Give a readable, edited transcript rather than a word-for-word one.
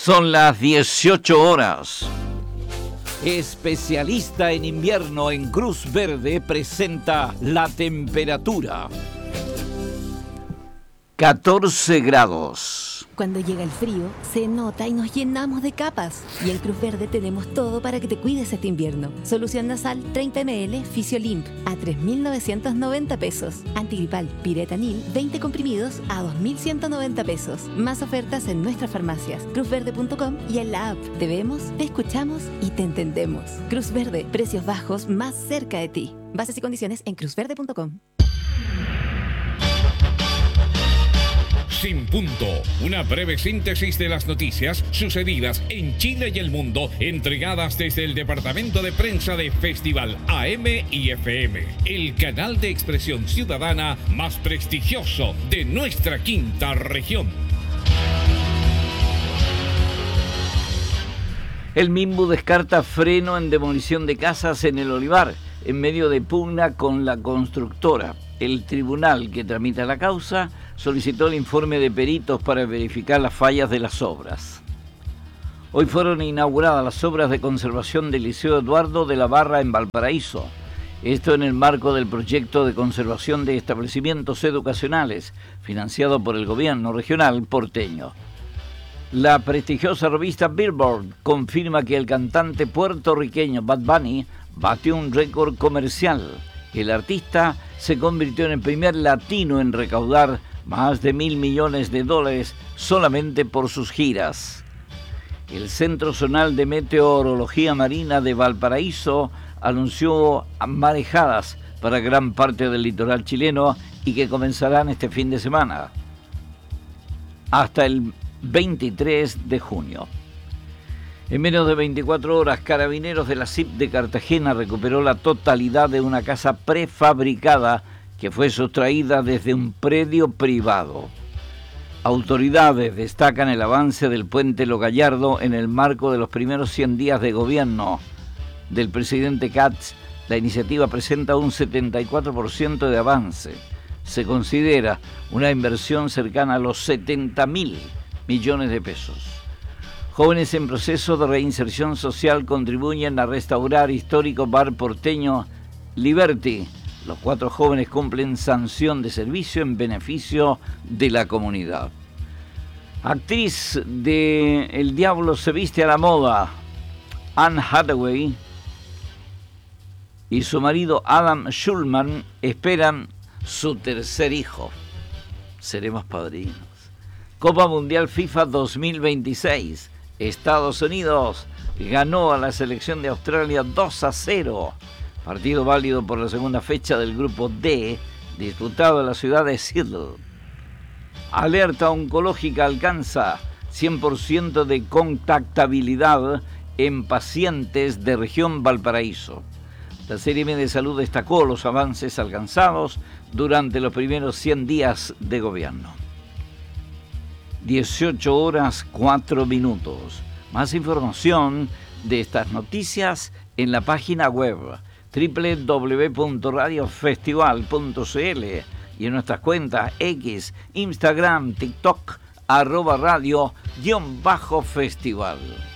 Son las 18 horas. Especialista en invierno en Cruz Verde presenta la temperatura. 14 grados. Cuando llega el frío, se nota y nos llenamos de capas. Y en Cruz Verde tenemos todo para que te cuides este invierno. Solución nasal 30 ml Fisiolimp a 3.990 pesos. Antigripal Piretanil 20 comprimidos a 2.190 pesos. Más ofertas en nuestras farmacias, cruzverde.com y en la app. Te vemos, te escuchamos y te entendemos. Cruz Verde, precios bajos más cerca de ti. Bases y condiciones en cruzverde.com. Sin punto, una breve síntesis de las noticias sucedidas en Chile y el mundo, entregadas desde el departamento de prensa de Festival AM y FM, el canal de expresión ciudadana más prestigioso de nuestra quinta región. El Minbu descarta freno en demolición de casas en el Olivar, en medio de pugna con la constructora. El tribunal que tramita la causa solicitó el informe de peritos para verificar las fallas de las obras. Hoy fueron inauguradas las obras de conservación del Liceo Eduardo de la Barra en Valparaíso. Esto en el marco del proyecto de conservación de establecimientos educacionales, financiado por el gobierno regional porteño. La prestigiosa revista Billboard confirma que el cantante puertorriqueño Bad Bunny batió un récord comercial. El artista se convirtió en el primer latino en recaudar más de $1.000 millones solamente por sus giras. El Centro Zonal de Meteorología Marina de Valparaíso anunció marejadas para gran parte del litoral chileno y que comenzarán este fin de semana hasta el 23 de junio. En menos de 24 horas, Carabineros de la CIP de Cartagena recuperó la totalidad de una casa prefabricada que fue sustraída desde un predio privado. Autoridades destacan el avance del puente Lo Gallardo en el marco de los primeros 100 días de gobierno del presidente Katz. La iniciativa presenta un 74% de avance. Se considera una inversión cercana a los 70.000 millones de pesos. Jóvenes en proceso de reinserción social contribuyen a restaurar histórico bar porteño Liberty. Los 4 jóvenes cumplen sanción de servicio en beneficio de la comunidad. Actriz de El Diablo se viste a la moda, Anne Hathaway y su marido Adam Schulman esperan su tercer hijo. Seremos padrinos. Copa Mundial FIFA 2026. Estados Unidos ganó a la selección de Australia 2-0. Partido válido por la segunda fecha del grupo D, disputado en la ciudad de Seattle. Alerta oncológica alcanza 100% de contactabilidad en pacientes de región Valparaíso. La Serie de Salud destacó los avances alcanzados durante los primeros 100 días de gobierno. 18 horas 4 minutos. Más información de estas noticias en la página web www.radiofestival.cl y en nuestras cuentas X, Instagram, TikTok, @radio_festival.